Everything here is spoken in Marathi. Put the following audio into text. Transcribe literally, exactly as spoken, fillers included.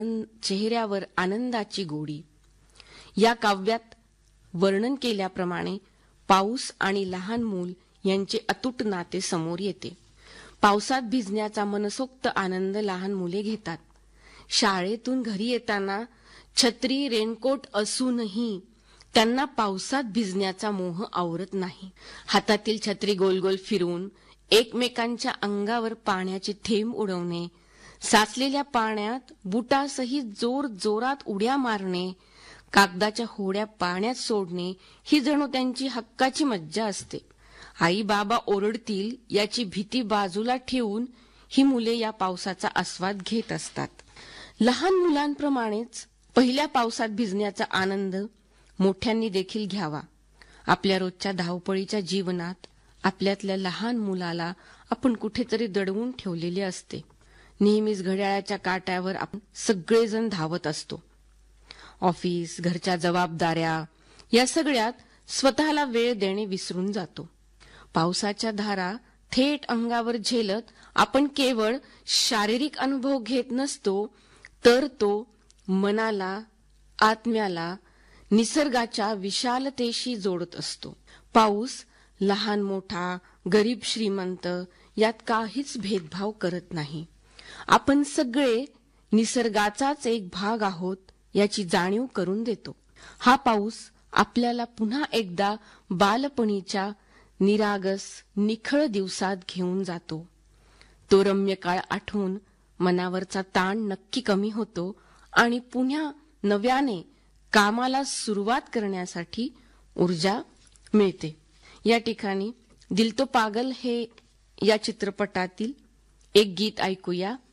चेहऱ्यावर आनंदाची गोडी. या काव्यात वर्णन केल्याप्रमाणे पाऊस आणि लहान मूल यांचे अतूट नाते समोर येते. पावसात भिजण्याचा मनसोक्त आनंद लहान मुले घेतात. शाळेतून घरी येताना छत्री रेनकोट असूनही त्यांना पावसात भिजण्याचा मोह आवरत नाही. हातातील छत्री गोल गोल फिरवून एकमेकांच्या अंगावर पाण्याचे थेंब उडवणे, साचलेल्या पाण्यात बुटासहित जोर जोरात उड्या मारणे, कागदाच्या होड्या पाण्यात सोडणे ही जणू त्यांची हक्काची मज्जा असते. आई बाबा ओरडतील याची भीती बाजूला ठेवून ही मुले या पावसाचा आस्वाद घेत असतात. लहान मुलांप्रमाणेच पहिल्या पावसात भिजण्याचा आनंद मोठ्यांनी देखील घ्यावा. आपल्या रोजच्या धावपळीच्या जीवनात आपल्यातल्या लहान मुलाला आपण कुठेतरी दडवून ठेवलेले असते. नेहमीच घड्याळाच्या काट्यावर आपण सगळेजण धावत असतो. ऑफिस, घरच्या जबाबदाऱ्या या सगळ्यात स्वतःला वेळ देणे विसरून जातो. पावसाच्या धारा थेट अंगावर झेलत आपण केवळ शारीरिक अनुभव घेत नसतो, तर तो मनाला, आत्म्याला निसर्गाच्या विशालतेशी जोडत असतो. पाऊस लहान मोठा, गरीब श्रीमंत यात काहीच भेदभाव करत नाही. आपण सगळे निसर्गाचाच एक भाग आहोत याची जाणीव करून देतो. हा पाऊस आपल्याला पुन्हा एकदा बालपणीच्या निरागस निखळ दिवसात घेऊन जातो. तो रम्य काळ आठवून मनावरचा ताण नक्की कमी होतो आणि पुन्हा नव्याने कामाला सुरुवात करण्यासाठी ऊर्जा मिळते. या ठिकाणी दिल तो पागल हे या चित्रपटातील एक गीत ऐकूया.